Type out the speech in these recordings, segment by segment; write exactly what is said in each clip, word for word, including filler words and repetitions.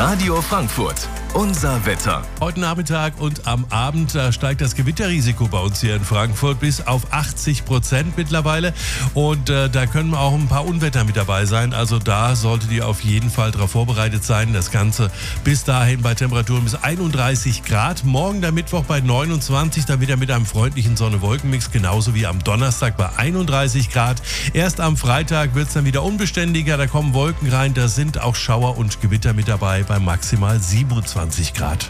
Radio Frankfurt, unser Wetter. Heute Nachmittag und am Abend da steigt das Gewitterrisiko bei uns hier in Frankfurt bis auf achtzig Prozent mittlerweile. Und äh, da können auch ein paar Unwetter mit dabei sein. Also da solltet ihr auf jeden Fall darauf vorbereitet sein. Das Ganze bis dahin bei Temperaturen bis einunddreißig Grad. Morgen der Mittwoch bei neunundzwanzig, dann wieder mit einem freundlichen Sonne-Wolken-Mix. Genauso wie am Donnerstag bei einunddreißig Grad. Erst am Freitag wird es dann wieder unbeständiger. Da kommen Wolken rein. Da sind auch Schauer und Gewitter mit dabei bei maximal siebenundzwanzig Grad.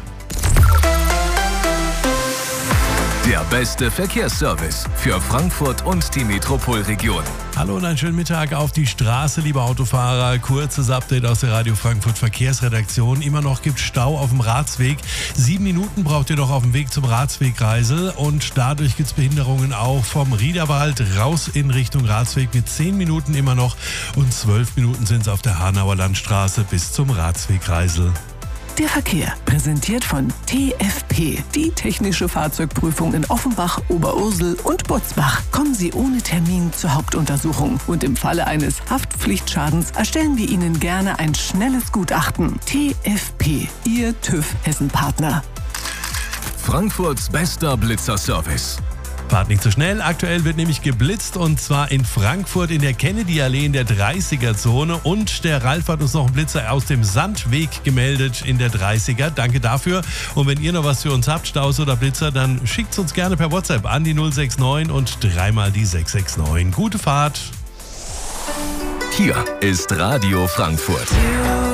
Der beste Verkehrsservice für Frankfurt und die Metropolregion. Hallo und einen schönen Mittag auf die Straße, liebe Autofahrer. Kurzes Update aus der Radio Frankfurt Verkehrsredaktion. Immer noch gibt Stau auf dem Ratsweg. Sieben Minuten braucht ihr noch auf dem Weg zum Ratsweg-Kreisel. Und dadurch gibt es Behinderungen auch vom Riederwald raus in Richtung Ratsweg mit zehn Minuten immer noch. Und zwölf Minuten sind es auf der Hanauer Landstraße bis zum Ratsweg-Kreisel. Der Verkehr, präsentiert von T F P, die technische Fahrzeugprüfung in Offenbach, Oberursel und Butzbach. Kommen Sie ohne Termin zur Hauptuntersuchung und im Falle eines Haftpflichtschadens erstellen wir Ihnen gerne ein schnelles Gutachten. T F P, Ihr TÜV Hessen-Partner. Frankfurts bester Blitzerservice. Fahrt nicht zu schnell. Aktuell wird nämlich geblitzt und zwar in Frankfurt in der Kennedy-Allee in der dreißiger-Zone. Und der Ralf hat uns noch einen Blitzer aus dem Sandweg gemeldet in der dreißiger. Danke dafür. Und wenn ihr noch was für uns habt, Staus oder Blitzer, dann schickt es uns gerne per WhatsApp an die null sechs neun und dreimal die sechs sechs neun. Gute Fahrt. Hier ist Radio Frankfurt.